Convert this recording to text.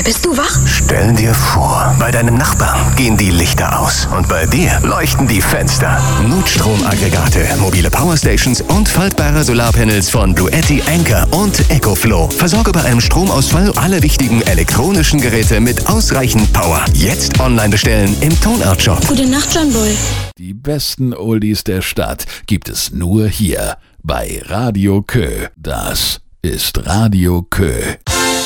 Bist du wach? Stell dir vor, bei deinem Nachbarn gehen die Lichter aus und bei dir leuchten die Fenster. Notstromaggregate, mobile Powerstations und faltbare Solarpanels von Bluetti, Anker und EcoFlow. Versorge bei einem Stromausfall alle wichtigen elektronischen Geräte mit ausreichend Power. Jetzt online bestellen im Tonart-Shop. Gute Nacht, John Boy. Die besten Oldies der Stadt gibt es nur hier bei Radio Kö. Das ist Radio Kö.